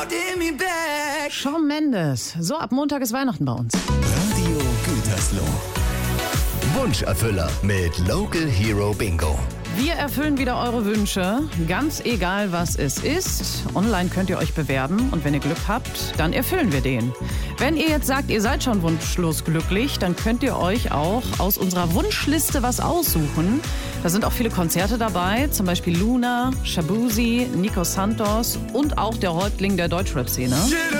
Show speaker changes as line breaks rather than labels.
Shawn Mendes. So, ab Montag ist Weihnachten bei uns.
Radio Gütersloh. Wunscherfüller mit Local Hero Bingo.
Wir erfüllen wieder eure Wünsche, ganz egal was es ist. Online könnt ihr euch bewerben und wenn ihr Glück habt, dann erfüllen wir den. Wenn ihr jetzt sagt, ihr seid schon wunschlos glücklich, dann könnt ihr euch auch aus unserer Wunschliste was aussuchen. Da sind auch viele Konzerte dabei, zum Beispiel Luna, Shabuzi, Nico Santos und auch der Häuptling der Deutschrap-Szene.